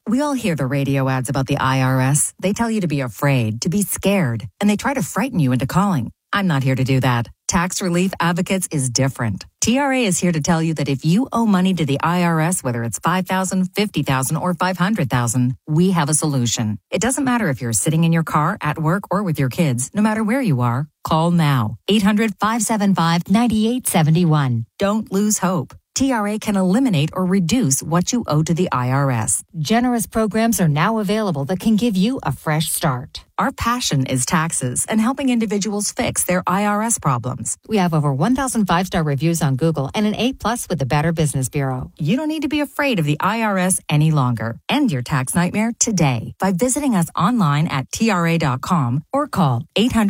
We all hear the radio ads about the IRS. They tell you to be afraid, to be scared, and they try to frighten you into calling. I'm not here to do that. Tax Relief Advocates is different. TRA is here to tell you that if you owe money to the IRS, whether it's $5,000, $50,000, or $500,000, we have a solution. It doesn't matter if you're sitting in your car, at work, or with your kids. No matter where you are, call now. 800-575-9871. Don't lose hope. TRA can eliminate or reduce what you owe to the IRS. Generous programs are now available that can give you a fresh start. Our passion is taxes and helping individuals fix their IRS problems. We have over 1,000 five-star reviews on Google and an A+ with the Better Business Bureau. You don't need to be afraid of the IRS any longer. End your tax nightmare today by visiting us online at TRA.com or call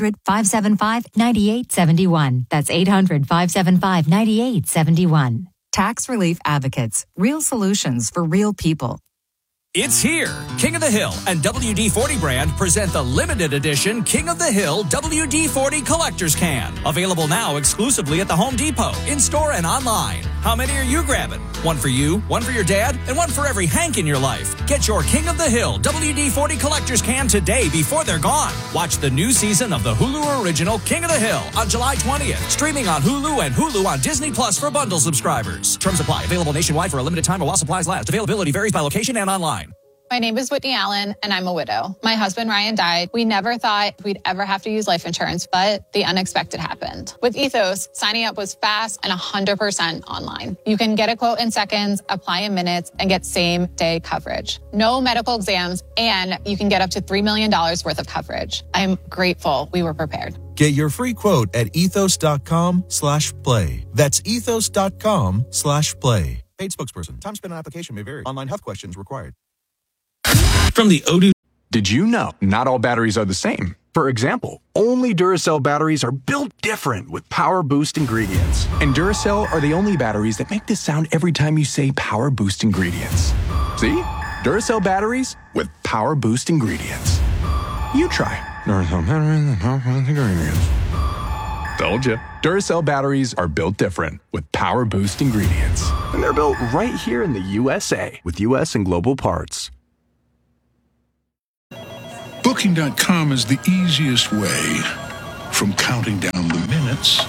800-575-9871. That's 800-575-9871. Tax Relief Advocates. Real solutions for real people. It's here. King of the Hill and WD-40 brand present the limited edition King of the Hill WD-40 Collector's Can. Available now exclusively at the Home Depot, in-store and online. How many are you grabbing? One for you, one for your dad, and one for every Hank in your life. Get your King of the Hill WD-40 Collector's Can today before they're gone. Watch the new season of the Hulu original King of the Hill on July 20th. Streaming on Hulu and Hulu on Disney Plus for bundle subscribers. Terms apply. Available nationwide for a limited time or while supplies last. Availability varies by location and online. My name is Whitney Allen, and I'm a widow. My husband, Ryan, died. We never thought we'd ever have to use life insurance, but the unexpected happened. With Ethos, signing up was fast and 100% online. You can get a quote in seconds, apply in minutes, and get same-day coverage. No medical exams, and you can get up to $3 million worth of coverage. I'm grateful we were prepared. Get your free quote at ethos.com/play. That's ethos.com/play. Paid spokesperson. Time spent on application may vary. Online health questions required. From the Odoo. Did you know not all batteries are the same? For example, only Duracell batteries are built different with Power Boost ingredients. And Duracell are the only batteries that make this sound every time you say Power Boost ingredients. See? Duracell batteries with Power Boost ingredients. You try. Duracell batteries with Power Boost ingredients. Told you. Duracell batteries are built different with Power Boost ingredients. And they're built right here in the USA with US and global parts. Booking.com is the easiest way from counting down the minutes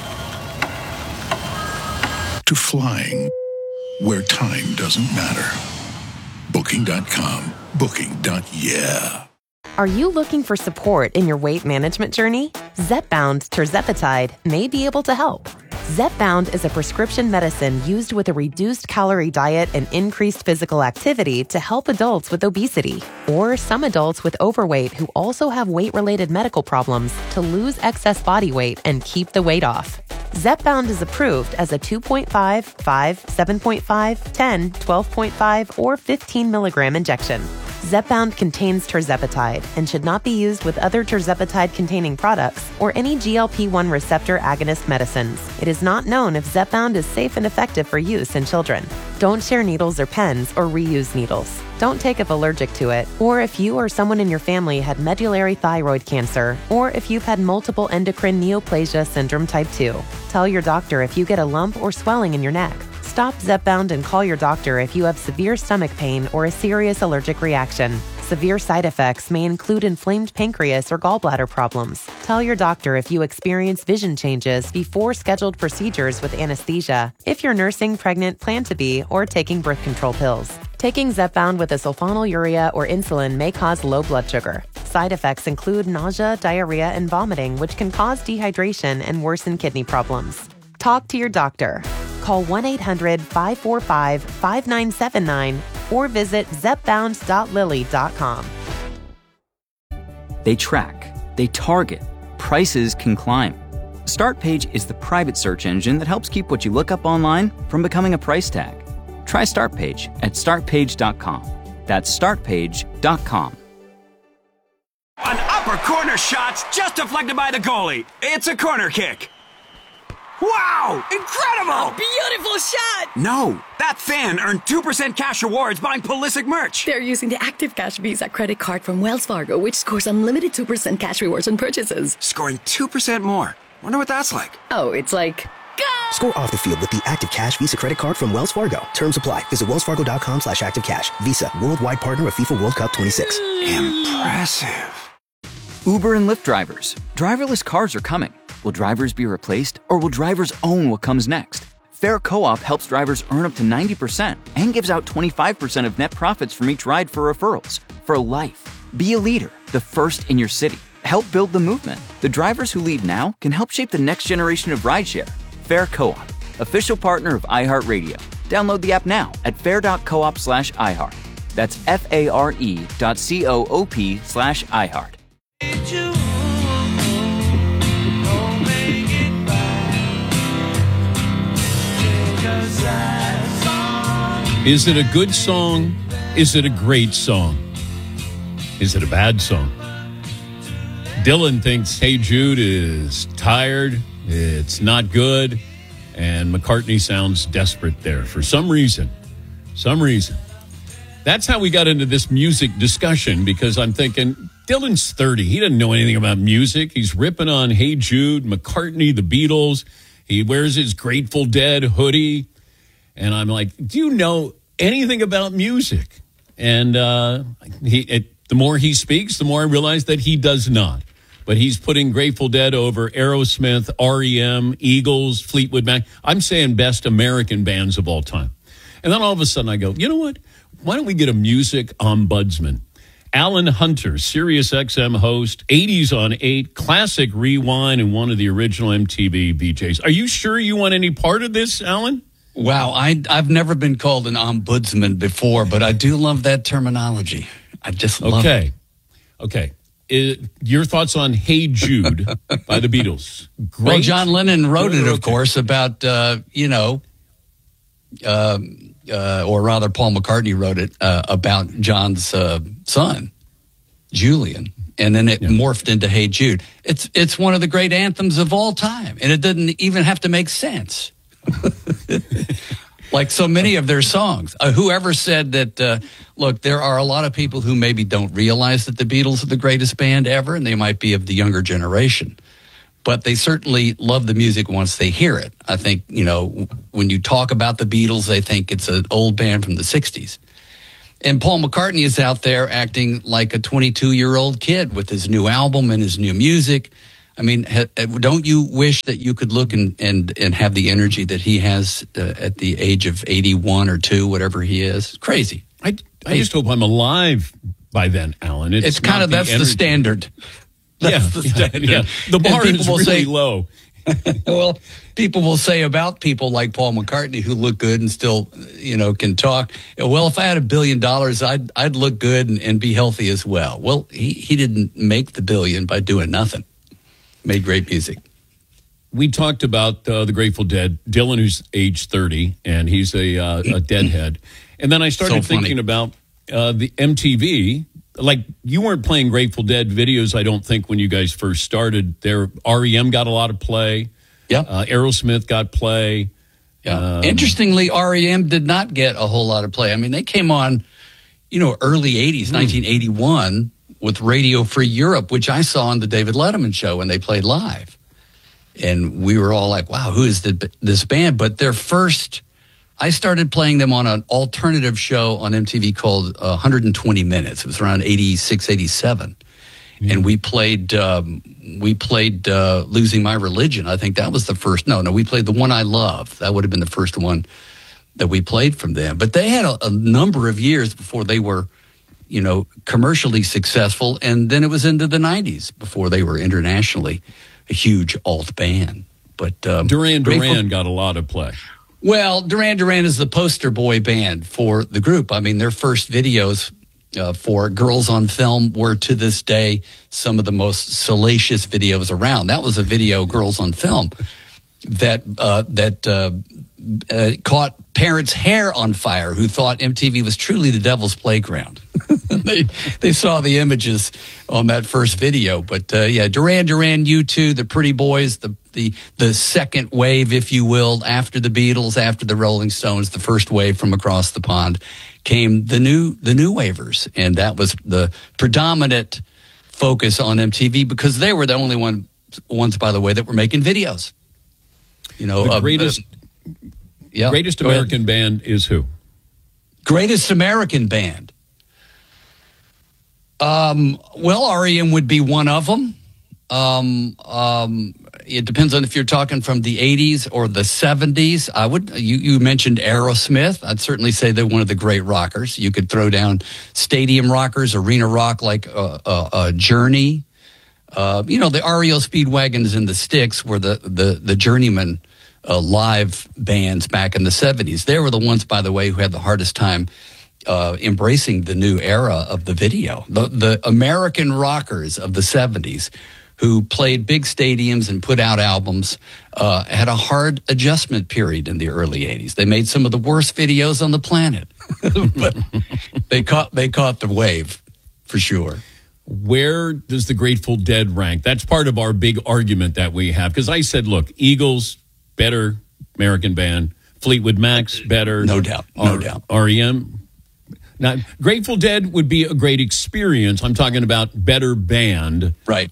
to flying where time doesn't matter. Booking.com. Booking.yeah. Are you looking for support in your weight management journey? Zepbound tirzepatide may be able to help. Zepbound is a prescription medicine used with a reduced calorie diet and increased physical activity to help adults with obesity or some adults with overweight who also have weight-related medical problems to lose excess body weight and keep the weight off. Zepbound is approved as a 2.5, 5, 7.5, 10, 12.5, or 15 milligram injection. Zepbound contains tirzepatide and should not be used with other tirzepatide-containing products or any GLP-1 receptor agonist medicines. It is not known if Zepbound is safe and effective for use in children. Don't share needles or pens or reuse needles. Don't take if allergic to it, or if you or someone in your family had medullary thyroid cancer, or if you've had multiple endocrine neoplasia syndrome type 2. Tell your doctor if you get a lump or swelling in your neck. Stop Zepbound and call your doctor if you have severe stomach pain or a serious allergic reaction. Severe side effects may include inflamed pancreas or gallbladder problems. Tell your doctor if you experience vision changes before scheduled procedures with anesthesia, if you're nursing, pregnant, plan to be, or taking birth control pills. Taking Zepbound with a sulfonylurea or insulin may cause low blood sugar. Side effects include nausea, diarrhea, and vomiting, which can cause dehydration and worsen kidney problems. Talk to your doctor. Call 1-800-545-5979 or visit zepbound.lilly.com. They track, they target, prices can climb. Startpage is the private search engine that helps keep what you look up online from becoming a price tag. Try Startpage at startpage.com. That's startpage.com. An upper corner shot's just deflected by the goalie. It's a corner kick. Wow! Incredible! A beautiful shot! No, that fan earned 2% cash rewards buying Pulisic merch. They're using the Active Cash Visa credit card from Wells Fargo, which scores unlimited 2% cash rewards on purchases. Scoring 2% more. Wonder what that's like. Oh, it's like, go! Score off the field with the Active Cash Visa Credit Card from Wells Fargo. Terms apply. Visit wellsfargo.com/activecash. Visa, worldwide partner of FIFA World Cup 26. Impressive. Uber and Lyft drivers. Driverless cars are coming. Will drivers be replaced, or will drivers own what comes next? Fair Co-op helps drivers earn up to 90% and gives out 25% of net profits from each ride for referrals. For life. Be a leader, the first in your city. Help build the movement. The drivers who lead now can help shape the next generation of rideshare. Fair Co-op, official partner of iHeartRadio. Download the app now at fair.coop/iHeart. That's FARE.coop/iHeart. Is it a good song? Is it a great song? Is it a bad song? Dylan thinks Hey Jude is tired, it's not good, and McCartney sounds desperate there for some reason. That's how we got into this music discussion, because I'm thinking, Dylan's 30. He doesn't know anything about music. He's ripping on Hey Jude, McCartney, the Beatles. He wears his Grateful Dead hoodie. And I'm like, do you know anything about music? And the more he speaks, the more I realize that he does not. But he's putting Grateful Dead over Aerosmith, R.E.M., Eagles, Fleetwood Mac. I'm saying best American bands of all time. And then all of a sudden I go, you know what? Why don't we get a music ombudsman? Alan Hunter, Sirius XM host, 80s on 8, classic rewind, and one of the original MTV VJs. Are you sure you want any part of this, Alan? Wow, I've never been called an ombudsman before, but I do love that terminology. I just love it. Okay. Your thoughts on Hey Jude by the Beatles? Great. Well, John Lennon wrote it, of course, about, or rather Paul McCartney wrote it about John's son, Julian. And then it morphed into Hey Jude. It's one of the great anthems of all time, and it didn't even have to make sense. Like so many of their songs. Whoever said that, look, there are a lot of people who maybe don't realize that the Beatles are the greatest band ever, and they might be of the younger generation. But they certainly love the music once they hear it. I think, when you talk about the Beatles, they think it's an old band from the 60s. And Paul McCartney is out there acting like a 22-year-old kid with his new album and his new music. I mean, don't you wish that you could look and have the energy that he has at the age of 81 or 2, whatever he is? Crazy. I just hope I'm alive by then, Alan. It's kind of, that's the standard. That's the standard. Yeah. The bar is really low. Well, people will say about people like Paul McCartney who look good and still, can talk. Well, if I had $1 billion, I'd look good and be healthy as well. Well, he didn't make the billion by doing nothing. Made great music. We talked about the Grateful Dead. Dylan, who's age 30, and he's a deadhead. And then I started thinking about the MTV. Like, you weren't playing Grateful Dead videos, I don't think, when you guys first started. There, R.E.M. got a lot of play. Yeah. Aerosmith got play. Yeah. Interestingly, R.E.M. did not get a whole lot of play. I mean, they came on, early 80s, 1981, with Radio Free Europe, which I saw on the David Letterman show when they played live. And we were all like, wow, who is this band? But their first, I started playing them on an alternative show on MTV called 120 Minutes. It was around 86, 87. Mm-hmm. And we played Losing My Religion. I think that was the first. No, we played The One I Love. That would have been the first one that we played from them. But they had a number of years before they were, commercially successful. And then it was into the 90s before they were internationally a huge alt band. But Duran Duran got a lot of play. Well, Duran Duran is the poster boy band for the group. I mean, their first videos for Girls on Film were, to this day, some of the most salacious videos around. That was a video, Girls on Film, that caught parents' hair on fire who thought MTV was truly the devil's playground. They saw the images on that first video. But Duran Duran, U2, the Pretty Boys, the second wave, if you will, after the Beatles, after the Rolling Stones, the first wave from across the pond, came the new wavers. And that was the predominant focus on MTV because they were the only ones, by the way, that were making videos. The greatest American band is who? Greatest American band. REM would be one of them. It depends on if you're talking from the 80s or the 70s. You mentioned Aerosmith. I'd certainly say they're one of the great rockers. You could throw down stadium rockers, arena rock like Journey. The REO Speedwagons and the Styx were the journeyman live bands back in the 70s. They were the ones, by the way, who had the hardest time embracing the new era of the video. The American rockers of the 70s who played big stadiums and put out albums had a hard adjustment period in the early 80s. They made some of the worst videos on the planet, but they caught the wave for sure. Where does the Grateful Dead rank? That's part of our big argument that we have. Because I said, look, Eagles, better American band. Fleetwood Mac's better. No doubt. REM. Now, Grateful Dead would be a great experience. I'm talking about better band. Right.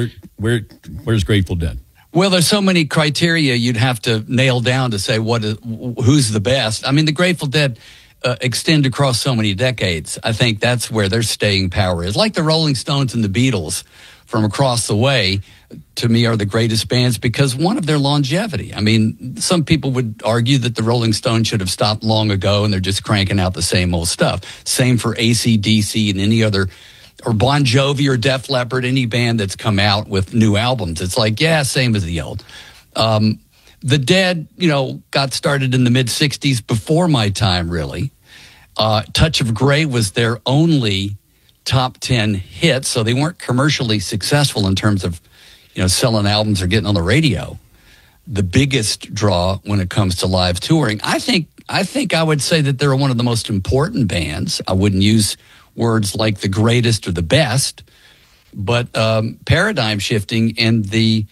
Where's Grateful Dead? Well, there's so many criteria you'd have to nail down to say who's the best. I mean, the Grateful Dead extend across so many decades. I think that's where their staying power is. Like the Rolling Stones and the Beatles from across the way, to me, are the greatest bands because one of their longevity. I mean, some people would argue that the Rolling Stones should have stopped long ago and they're just cranking out the same old stuff. Same for AC/DC and any other, or Bon Jovi or Def Leppard, any band that's come out with new albums. It's like, yeah, same as the old. The Dead, got started in the mid-'60s before my time, really. Touch of Grey was their only top 10 hit, so they weren't commercially successful in terms of selling albums or getting on the radio. The biggest draw when it comes to live touring, I think I would say that they're one of the most important bands. I wouldn't use words like the greatest or the best, but paradigm shifting in the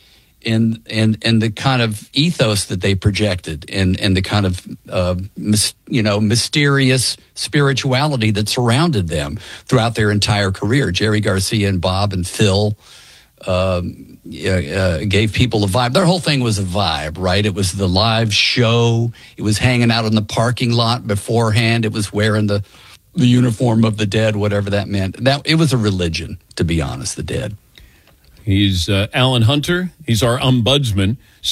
kind of ethos that they projected and the kind of mysterious spirituality that surrounded them throughout their entire career. Jerry Garcia and Bob and Phil gave people a vibe. Their whole thing was a vibe, right? It was the live show. It was hanging out in the parking lot beforehand. It was wearing the uniform of the Dead, whatever that meant. It was a religion, to be honest, the Dead. He's Alan Hunter. He's our ombudsman.